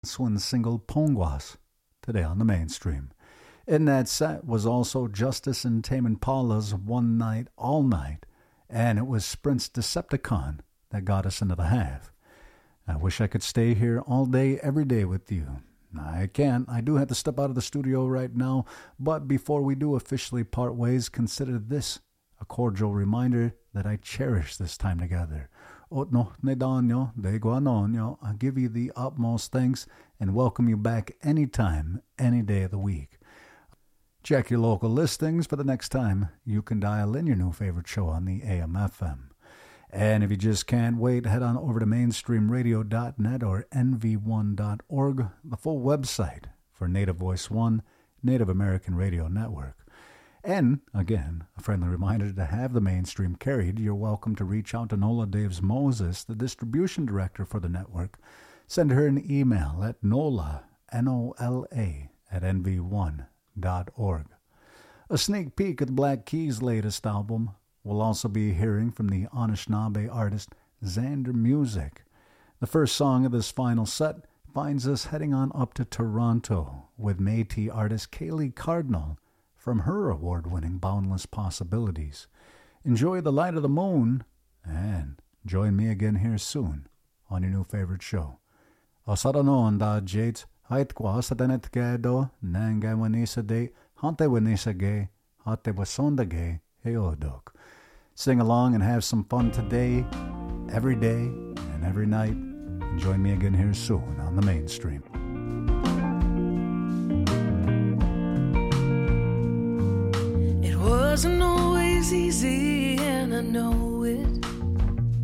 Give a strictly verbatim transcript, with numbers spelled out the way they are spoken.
Swin single Pongwas, today on the mainstream. In that set was also Justice and Tame Impala's One Night, All Night, and it was Sprint's Decepticon that got us into the half. I wish I could stay here all day, every day with you. I can't. I do have to step out of the studio right now, but before we do officially part ways, consider this a cordial reminder that I cherish this time together. Otno nedanyo de guanonyo. I give you the utmost thanks and welcome you back anytime, any day of the week. Check your local listings for the next time you can dial in your new favorite show on the A M F M. And if you just can't wait, head on over to mainstream radio dot net or N V one dot org, the full website for Native Voice One, Native American Radio Network. And, again, a friendly reminder to have the mainstream carried. You're welcome to reach out to Nola Daves Moses, the distribution director for the network. Send her an email at nola, N O L A, at N V one dot org. A sneak peek at the Black Keys' latest album. We'll also be hearing from the Anishinaabe artist Xander Music. The first song of this final set finds us heading on up to Toronto with Métis artist Kaylee Cardinal from her award-winning Boundless Possibilities. Enjoy the light of the moon, and join me again here soon on your new favorite show. Osarano da jate, hait kwa sa tenet kedo, nanga wanisa de, hante wanisa ge, hate wasonda ge, heodok. Sing along and have some fun today, every day, and every night. And join me again here soon on the mainstream. Wasn't always easy, and I know it.